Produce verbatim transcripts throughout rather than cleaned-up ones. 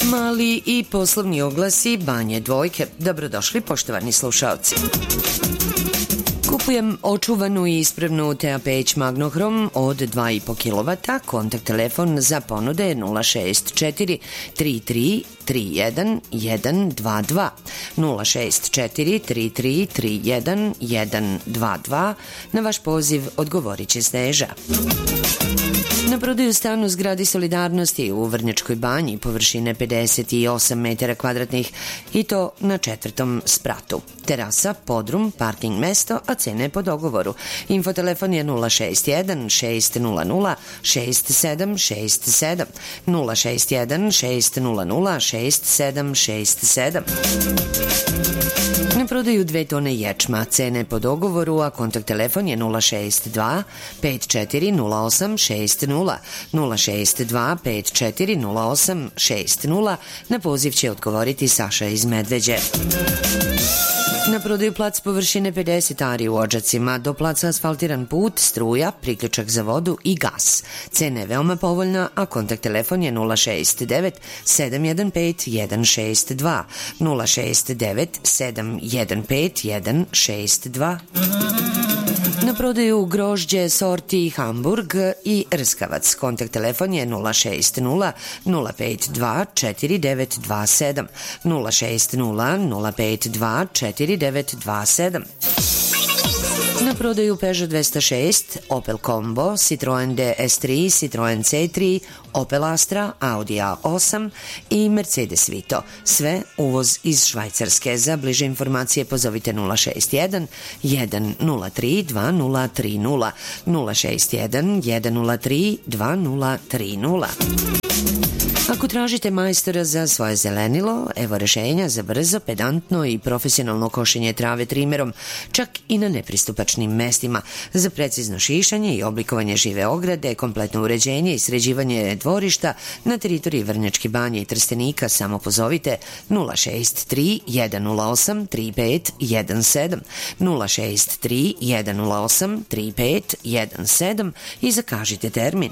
Mali i poslovni oglasi Banje Dvojke. Dobrodošli, poštovani slušalci. Kupujem očuvanu i ispravnu T A P H Magnohrom od dva i po kilovata. Kontakt telefon za ponude nula šest četiri tri tri tri jedan jedan dva dva nula šest četiri tri tri tri jedan jedan dva dva. Na vaš poziv odgovorit će Sneža. Na prodaju stan u zgradi Solidarnosti u Vrnjačkoj Banji površine pedeset osam metara kvadratnih i to na četvrtom spratu. Terasa, podrum, parking mesto, a cene po dogovoru. Infotelefon je nula šest jedan šest nula nula šest sedam šest sedam nula šest jedan šest nula nula šest sedam šest sedam. Na prodaju dve tone ječma, cene po dogovoru, a kontakt telefon je nula šest dva pet četiri nula osam šest nula nula šest dva pet četiri nula osam šest nula. Na poziv će odgovoriti Saša iz Medveđe. Na prodaju plac površine pedeset ari u Odžacima, do placa asfaltiran put, struja, priključak za vodu i gas. Cena je veoma povoljna, a kontakt telefon je nula šest devet sedam jedan pet jedan šest dva nula šest devet sedam jedan pet jedan šest dva. Na prodaju grožđe sorti Hamburg i Rskavac. Kontakt telefon je nula šest nula nula pet dva četiri devet dva sedam nula šest nula nula pet dva četiri devet dva sedam. Na prodaju Peugeot dvesta šest, Opel Combo, Citroen D S tri, Citroen C tri, Opel Astra, Audi A osam i Mercedes Vito. Sve uvoz iz Švajcarske. Za bliže informacije pozovite nula šest jedan jedan nula tri dva nula tri nula nula šest jedan jedan nula tri dva nula tri nula. Ako tražite majstora za svoje zelenilo, evo rešenja za brzo, pedantno i profesionalno košenje trave trimerom, čak i na nepristupačnim mestima, za precizno šišanje i oblikovanje žive ograde, kompletno uređenje i sređivanje dvorišta na teritoriji Vrnjačke Banje i Trstenika. Samo pozovite nula šest tri jedan nula osam tri pet jedan sedam nula šest tri jedan nula osam tri pet jedan sedam i zakažite termin.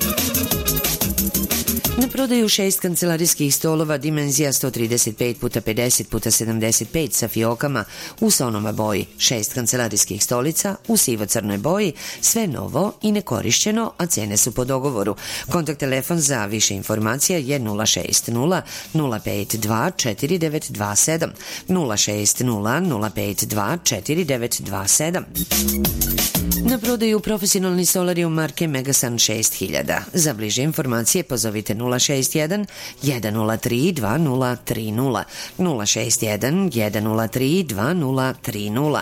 Na prodaju šest kancelarijskih stolova dimenzija sto trideset pet puta pedeset puta sedamdeset pet sa fiokama u sonoma boji, šest kancelarijskih stolica u sivo-crnoj boji, sve novo i nekorišćeno, a cene su po dogovoru. Kontakt telefon za više informacija je nula šest nula nula pet dva četiri devet dva sedam nula šest nula nula pet dva četiri devet dva sedam. Na prodaju profesionalni solarium marke Megasun šest hiljada. Za bliže informacije pozovite nula šest jedan jedan nula tri dva nula tri nula nula šest jedan jedan nula tri dva nula tri nula.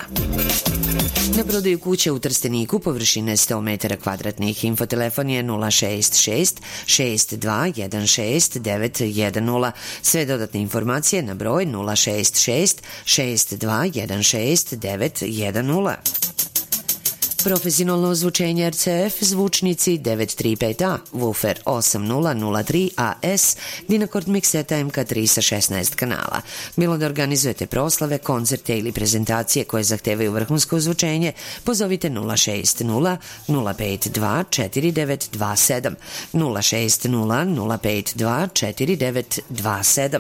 Na prodaju kuće u Trsteniku površine sto metara kvadratnih. Infotelefon je nula šest šest šest dva jedan šest devet jedan nula. Sve dodatne informacije na broj nula šest šest šest dva jedan šest devet jedan nula. Profesionalno ozvučenje R C F, zvučnici devet tri pet A, woofer osam nula nula tri A S, Dinakord mikseta M K tri sa šesnaest kanala. Bilo da organizujete proslave, koncerte ili prezentacije koje zahtevaju vrhunsko ozvučenje, pozovite nula šest nula nula pet dva četiri devet dva sedam nula šest nula nula pet dva četiri devet dva sedam.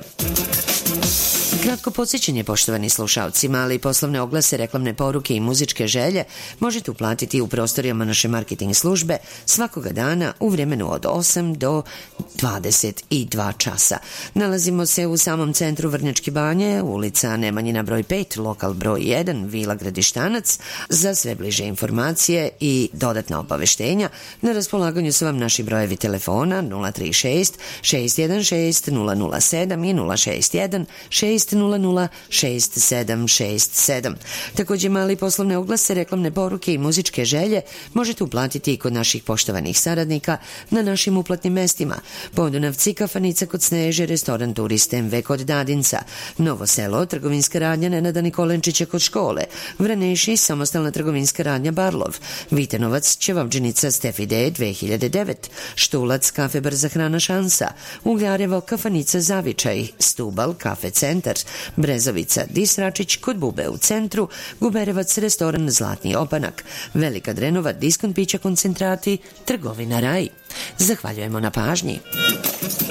Kratko podsjećanje, poštovani slušalci, mali poslovne oglase, reklamne poruke i muzičke želje možete uplatiti u prostorijama naše marketing službe svakoga dana u vremenu od osam do dvadeset dva časa. Nalazimo se u samom centru Vrnjačke Banje, ulica Nemanjina broj pet, lokal broj jedan, Vila Gradištanac. Za sve bliže informacije i dodatna obaveštenja na raspolaganju su vam naši brojevi telefona nula tri šest šest jedan šest nula nula sedam i nula šest jedan šest nula nula šest sedam šest sedam. Takođe, mali poslovne oglase, reklamne poruke i muzičke želje možete uplatiti i kod naših poštovanih saradnika na našim uplatnim mestima: Podunavci, kafanica kod Sneže, restoran Turiste M V kod Dadinca, Novo Selo, trgovinska radnja Nenada Nikolenčića kod škole, Vraneši, samostalna trgovinska radnja Barlov, Vitenovac, ćevabdžinica Stefi D dve hiljade devet, Štulac, kafe Brza hrana Šansa, Ugljarevo, kafanica Zavičaj, Stubal, kafe Centar, Brezovica, Disračić kod Bube u centru, Guberevac, restoran Zlatni opanak, Velika Drenova, diskont pića koncentrati, trgovina Raj. Zahvaljujemo na pažnji.